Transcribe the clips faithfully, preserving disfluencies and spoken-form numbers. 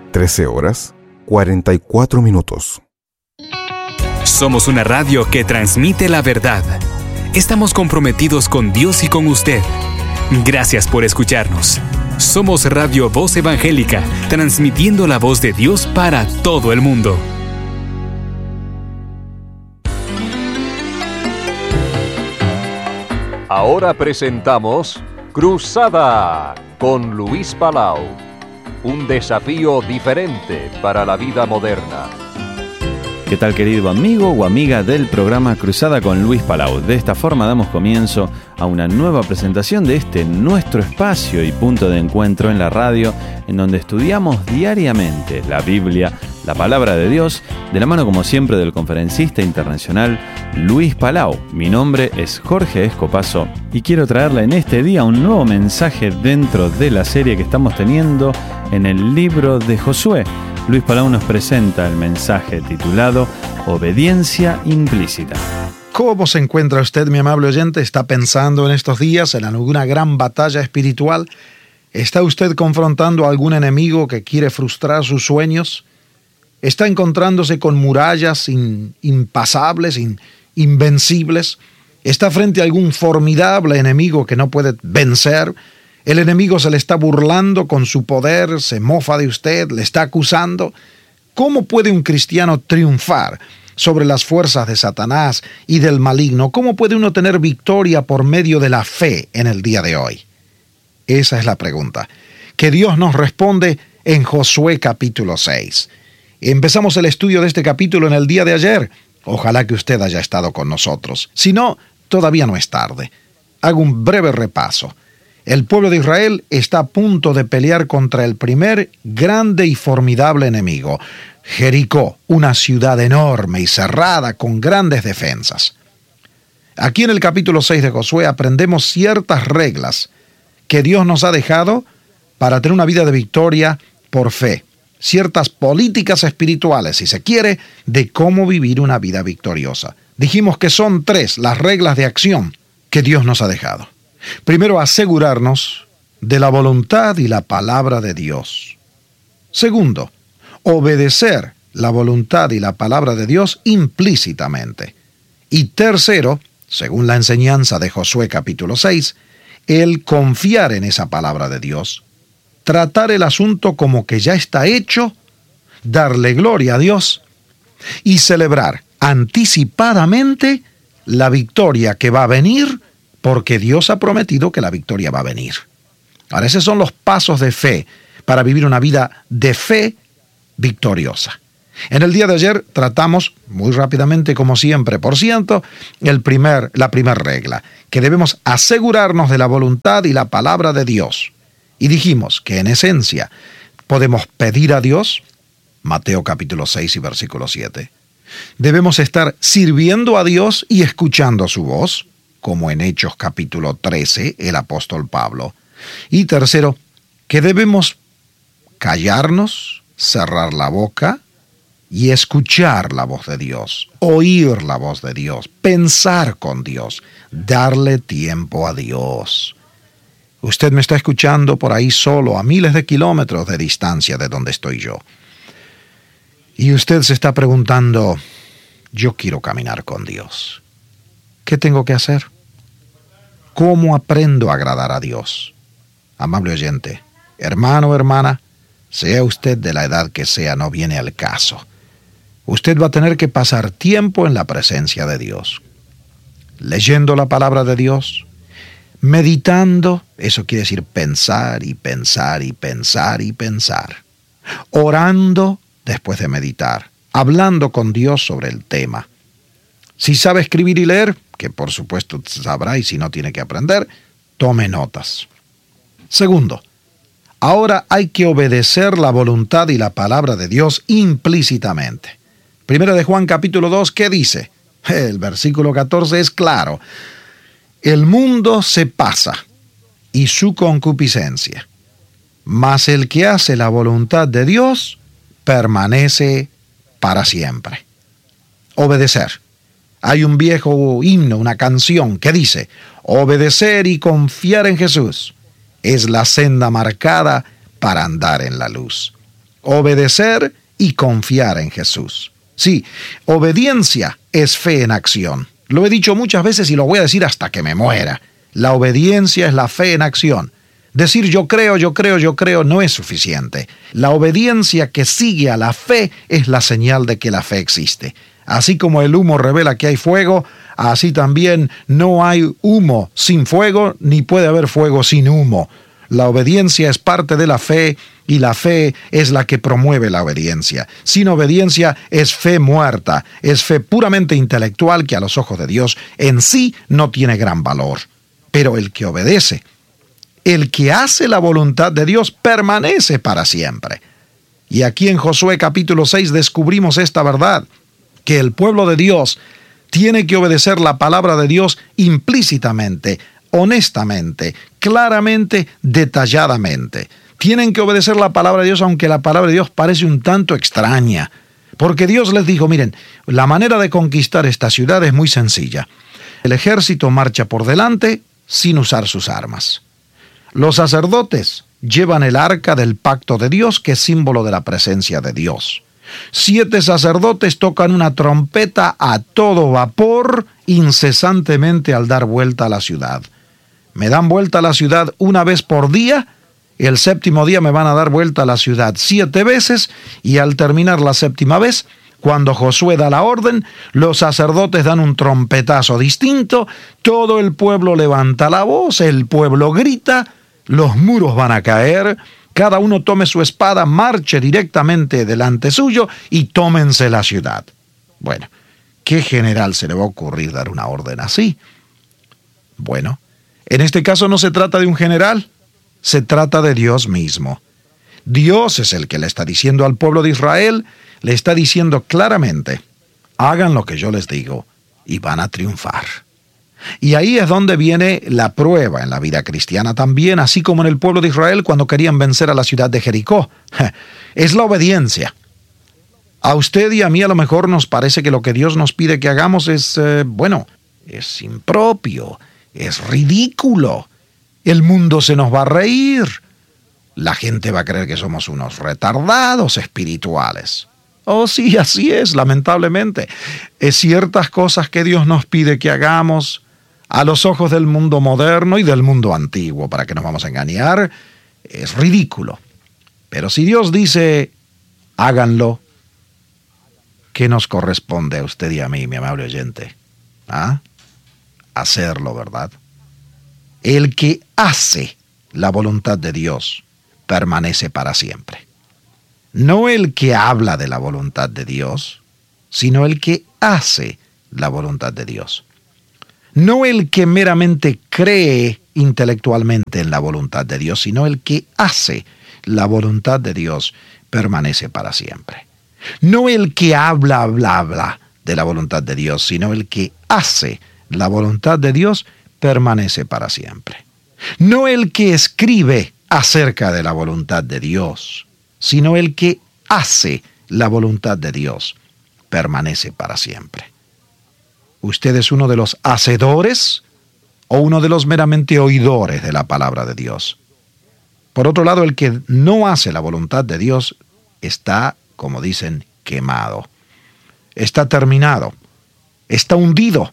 trece horas, cuarenta y cuatro minutos. Somos una radio que transmite la verdad. Estamos comprometidos con Dios y con usted. Gracias por escucharnos. Somos Radio Voz Evangélica, transmitiendo la voz de Dios para todo el mundo. Ahora presentamos Cruzada con Luis Palau. Un desafío diferente para la vida moderna. ¿Qué tal, querido amigo o amiga del programa Cruzada con Luis Palau? De esta forma damos comienzo a una nueva presentación de este nuestro espacio y punto de encuentro en la radio, en donde estudiamos diariamente la Biblia, la palabra de Dios, de la mano como siempre del conferencista internacional Luis Palau. Mi nombre es Jorge Escopazo y quiero traerle en este día un nuevo mensaje dentro de la serie que estamos teniendo en el libro de Josué. Luis Palau nos presenta el mensaje titulado Obediencia Implícita. ¿Cómo se encuentra usted, mi amable oyente? ¿Está pensando en estos días en alguna gran batalla espiritual? ¿Está usted confrontando a algún enemigo que quiere frustrar sus sueños? ¿Está encontrándose con murallas in, impasables, in, invencibles? ¿Está frente a algún formidable enemigo que no puede vencer? El enemigo se le está burlando con su poder, se mofa de usted, le está acusando. ¿Cómo puede un cristiano triunfar sobre las fuerzas de Satanás y del maligno? ¿Cómo puede uno tener victoria por medio de la fe en el día de hoy? Esa es la pregunta que Dios nos responde en Josué capítulo seis. Empezamos el estudio de este capítulo en el día de ayer. Ojalá que usted haya estado con nosotros. Si no, todavía no es tarde. Hago un breve repaso. El pueblo de Israel está a punto de pelear contra el primer grande y formidable enemigo, Jericó, una ciudad enorme y cerrada con grandes defensas. Aquí en el capítulo seis de Josué aprendemos ciertas reglas que Dios nos ha dejado para tener una vida de victoria por fe. Ciertas políticas espirituales, si se quiere, de cómo vivir una vida victoriosa. Dijimos que son tres las reglas de acción que Dios nos ha dejado. Primero, asegurarnos de la voluntad y la palabra de Dios. Segundo, obedecer la voluntad y la palabra de Dios implícitamente. Y tercero, según la enseñanza de Josué capítulo seis, el confiar en esa palabra de Dios, tratar el asunto como que ya está hecho, darle gloria a Dios y celebrar anticipadamente la victoria que va a venir, porque Dios ha prometido que la victoria va a venir. Ahora, esos son los pasos de fe para vivir una vida de fe victoriosa. En el día de ayer tratamos, muy rápidamente como siempre, por ciento, el primer, la primera regla, que debemos asegurarnos de la voluntad y la palabra de Dios. Y dijimos que en esencia podemos pedir a Dios, Mateo capítulo seis y versículo siete. Debemos estar sirviendo a Dios y escuchando su voz, como en Hechos capítulo trece, el apóstol Pablo. Y tercero, que debemos callarnos, cerrar la boca y escuchar la voz de Dios, oír la voz de Dios, pensar con Dios, darle tiempo a Dios. Usted me está escuchando por ahí solo, a miles de kilómetros de distancia de donde estoy yo. Y usted se está preguntando, yo quiero caminar con Dios. ¿Qué tengo que hacer? ¿Cómo aprendo a agradar a Dios? Amable oyente, hermano o hermana, sea usted de la edad que sea, no viene al caso. Usted va a tener que pasar tiempo en la presencia de Dios, leyendo la palabra de Dios, meditando, eso quiere decir pensar y pensar y pensar y pensar, orando después de meditar, hablando con Dios sobre el tema. Si sabe escribir y leer, que por supuesto sabrá, y si no tiene que aprender, tome notas. Segundo, ahora hay que obedecer la voluntad y la palabra de Dios implícitamente. Primera de Juan capítulo dos, ¿qué dice? El versículo catorce es claro. El mundo se pasa y su concupiscencia, mas el que hace la voluntad de Dios permanece para siempre. Obedecer. Hay un viejo himno, una canción que dice, obedecer y confiar en Jesús es la senda marcada para andar en la luz. Obedecer y confiar en Jesús. Sí, obediencia es fe en acción. Lo he dicho muchas veces y lo voy a decir hasta que me muera. La obediencia es la fe en acción. Decir yo creo, yo creo, yo creo no es suficiente. La obediencia que sigue a la fe es la señal de que la fe existe. Así como el humo revela que hay fuego, así también no hay humo sin fuego, ni puede haber fuego sin humo. La obediencia es parte de la fe y la fe es la que promueve la obediencia. Sin obediencia es fe muerta, es fe puramente intelectual que a los ojos de Dios en sí no tiene gran valor. Pero el que obedece, el que hace la voluntad de Dios, permanece para siempre. Y aquí en Josué capítulo seis descubrimos esta verdad, que el pueblo de Dios tiene que obedecer la palabra de Dios implícitamente, honestamente, claramente, detalladamente. Tienen que obedecer la palabra de Dios, aunque la palabra de Dios parece un tanto extraña. Porque Dios les dijo, miren, la manera de conquistar esta ciudad es muy sencilla. El ejército marcha por delante sin usar sus armas. Los sacerdotes llevan el arca del pacto de Dios, que es símbolo de la presencia de Dios. Siete sacerdotes tocan una trompeta a todo vapor incesantemente al dar vuelta a la ciudad. Me dan vuelta a la ciudad una vez por día, el séptimo día me van a dar vuelta a la ciudad siete veces, y al terminar la séptima vez, cuando Josué da la orden, los sacerdotes dan un trompetazo distinto, todo el pueblo levanta la voz, el pueblo grita, los muros van a caer, cada uno tome su espada, marche directamente delante suyo y tómense la ciudad. Bueno, ¿qué general se le va a ocurrir dar una orden así? Bueno, en este caso no se trata de un general, se trata de Dios mismo. Dios es el que le está diciendo al pueblo de Israel, le está diciendo claramente, hagan lo que yo les digo y van a triunfar. Y ahí es donde viene la prueba en la vida cristiana también, así como en el pueblo de Israel cuando querían vencer a la ciudad de Jericó. Es la obediencia. A usted y a mí a lo mejor nos parece que lo que Dios nos pide que hagamos es, eh, bueno, es impropio, es ridículo. El mundo se nos va a reír. La gente va a creer que somos unos retardados espirituales. Oh, sí, así es, lamentablemente. Es ciertas cosas que Dios nos pide que hagamos a los ojos del mundo moderno y del mundo antiguo, para que nos vamos a engañar, es ridículo. Pero si Dios dice, háganlo, ¿qué nos corresponde a usted y a mí, mi amable oyente? ¿Ah? Hacerlo, ¿verdad? El que hace la voluntad de Dios permanece para siempre. No el que habla de la voluntad de Dios, sino el que hace la voluntad de Dios. No el que meramente cree intelectualmente en la voluntad de Dios, sino el que hace la voluntad de Dios permanece para siempre. No el que habla, habla, habla de la voluntad de Dios, sino el que hace la voluntad de Dios permanece para siempre. No el que escribe acerca de la voluntad de Dios, sino el que hace la voluntad de Dios permanece para siempre. ¿Usted es uno de los hacedores o uno de los meramente oidores de la palabra de Dios? Por otro lado, el que no hace la voluntad de Dios está, como dicen, quemado. Está terminado. Está hundido.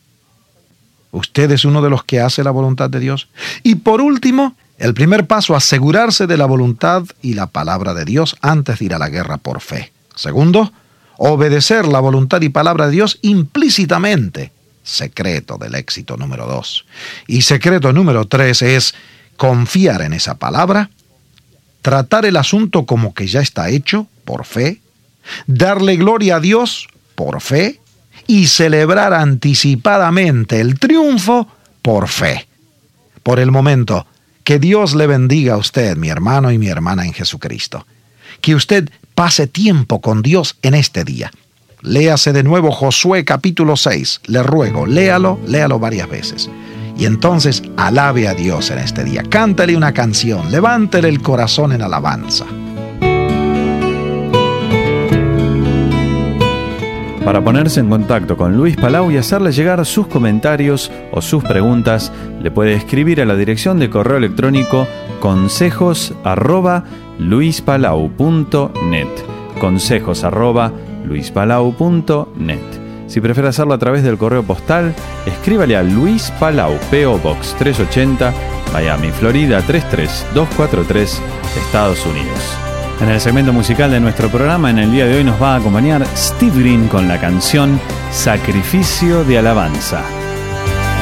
¿Usted es uno de los que hace la voluntad de Dios? Y por último, el primer paso, asegurarse de la voluntad y la palabra de Dios antes de ir a la guerra por fe. Segundo, obedecer la voluntad y palabra de Dios implícitamente. Secreto del éxito número dos. Y secreto número tres es confiar en esa palabra, tratar el asunto como que ya está hecho por fe, darle gloria a Dios por fe y celebrar anticipadamente el triunfo por fe. Por el momento, que Dios le bendiga a usted, mi hermano y mi hermana en Jesucristo. Que usted pase tiempo con Dios en este día. Léase de nuevo Josué capítulo seis. Le ruego, léalo, léalo varias veces. Y entonces alabe a Dios en este día. Cántale una canción, levántele el corazón en alabanza. Para ponerse en contacto con Luis Palau y hacerle llegar sus comentarios o sus preguntas, le puede escribir a la dirección de correo electrónico consejos arroba luispalau punto net. Consejos arroba luispalau punto net. Si prefiere hacerlo a través del correo postal, escríbale a Luis Palau, P O Box trescientos ochenta, Miami, Florida tres tres dos cuatro tres, Estados Unidos. En el segmento musical de nuestro programa, en el día de hoy nos va a acompañar Steve Green con la canción Sacrificio de Alabanza.